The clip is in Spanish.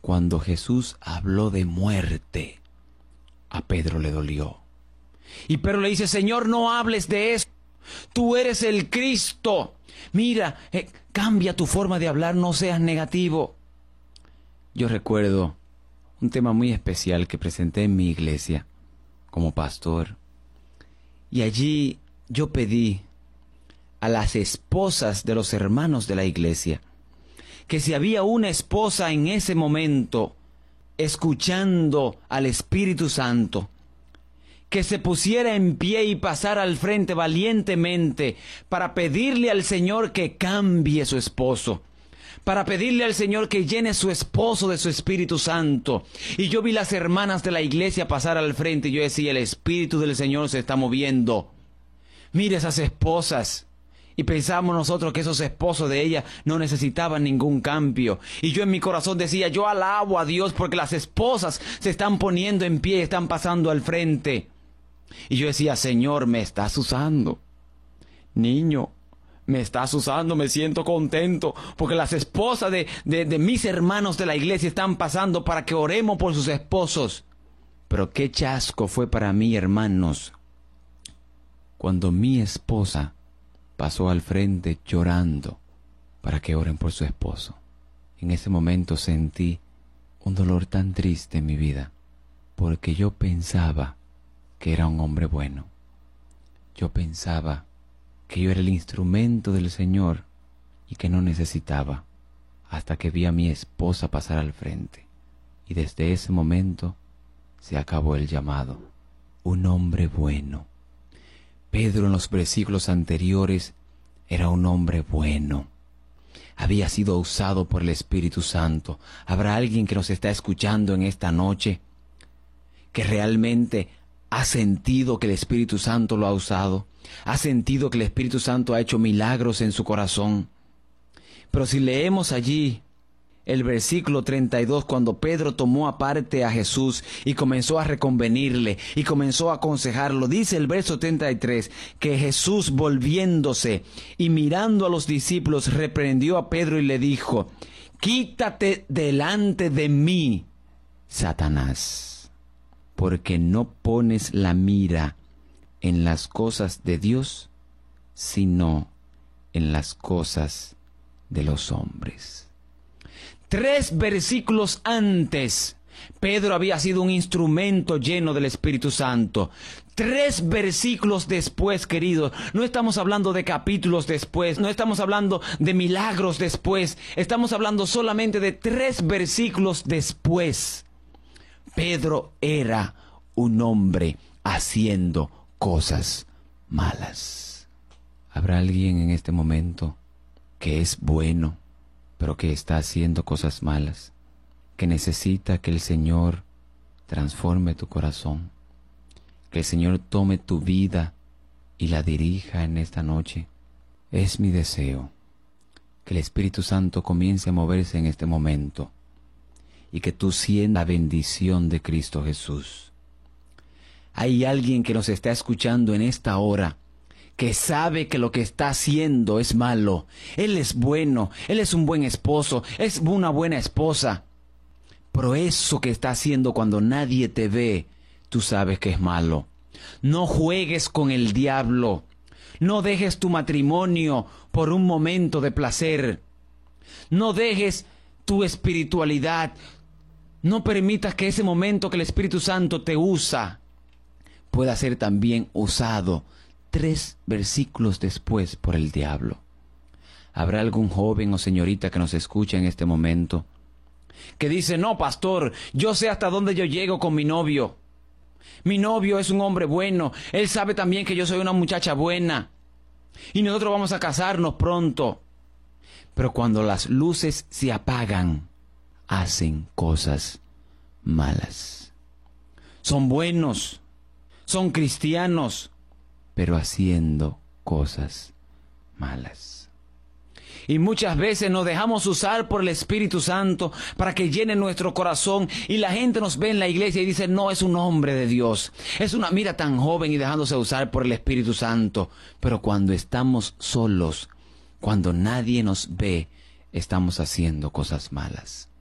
Cuando Jesús habló de muerte, a Pedro le dolió. Y Pedro le dice: Señor, no hables de eso. Tú eres el Cristo. Mira, cambia tu forma de hablar, no seas negativo. Yo recuerdo un tema muy especial que presenté en mi iglesia como pastor. Y allí yo pedí a las esposas de los hermanos de la iglesia que si había una esposa en ese momento escuchando al Espíritu Santo, que se pusiera en pie y pasara al frente valientemente para pedirle al Señor que cambie su esposo, para pedirle al Señor que llene su esposo de su Espíritu Santo. Y yo vi las hermanas de la iglesia pasar al frente y yo decía: el Espíritu del Señor se está moviendo. Mire esas esposas. Y pensábamos nosotros que esos esposos de ella no necesitaban ningún cambio. Y yo en mi corazón decía: yo alabo a Dios porque las esposas se están poniendo en pie, están pasando al frente. Y yo decía: Señor, me estás usando. Niño, me estás usando, me siento contento porque las esposas de mis hermanos de la iglesia están pasando para que oremos por sus esposos. Pero qué chasco fue para mí, hermanos, cuando mi esposa pasó al frente llorando para que oren por su esposo. En ese momento sentí un dolor tan triste en mi vida, porque yo pensaba que era un hombre bueno. Yo pensaba que yo era el instrumento del Señor y que no necesitaba, hasta que vi a mi esposa pasar al frente. Y desde ese momento se acabó el llamado. Un hombre bueno. Pedro en los versículos anteriores era un hombre bueno. Había sido usado por el Espíritu Santo. ¿Habrá alguien que nos está escuchando en esta noche que realmente ha sentido que el Espíritu Santo lo ha usado? ¿Ha sentido que el Espíritu Santo ha hecho milagros en su corazón? Pero si leemos allí el versículo 32, cuando Pedro tomó aparte a Jesús y comenzó a reconvenirle y comenzó a aconsejarlo, dice el verso 33, que Jesús, volviéndose y mirando a los discípulos, reprendió a Pedro y le dijo: quítate delante de mí, Satanás, porque no pones la mira en las cosas de Dios, sino en las cosas de los hombres. 3 versículos antes, Pedro había sido un instrumento lleno del Espíritu Santo. 3 versículos después, queridos, no estamos hablando de capítulos después, no estamos hablando de milagros después, estamos hablando solamente de 3 versículos después. Pedro era un hombre haciendo cosas malas. ¿Habrá alguien en este momento que es bueno, pero que está haciendo cosas malas, que necesita que el Señor transforme tu corazón, que el Señor tome tu vida y la dirija en esta noche? Es mi deseo que el Espíritu Santo comience a moverse en este momento y que tú sientas la bendición de Cristo Jesús. Hay alguien que nos está escuchando en esta hora que sabe que lo que está haciendo es malo. Él es bueno, él es un buen esposo, es una buena esposa. Pero eso que está haciendo cuando nadie te ve, tú sabes que es malo. No juegues con el diablo. No dejes tu matrimonio por un momento de placer. No dejes tu espiritualidad. No permitas que ese momento que el Espíritu Santo te usa pueda ser también usado 3 versículos después por el diablo. ¿Habrá algún joven o señorita que nos escucha en este momento que dice: no, pastor, yo sé hasta dónde yo llego con mi novio? Mi novio es un hombre bueno, él sabe también que yo soy una muchacha buena y nosotros vamos a casarnos pronto. Pero cuando las luces se apagan, hacen cosas malas. Son buenos, son cristianos, pero haciendo cosas malas. Y muchas veces nos dejamos usar por el Espíritu Santo para que llene nuestro corazón, y la gente nos ve en la iglesia y dice: no, es un hombre de Dios, es una mira tan joven y dejándose usar por el Espíritu Santo. Pero cuando estamos solos, cuando nadie nos ve, estamos haciendo cosas malas.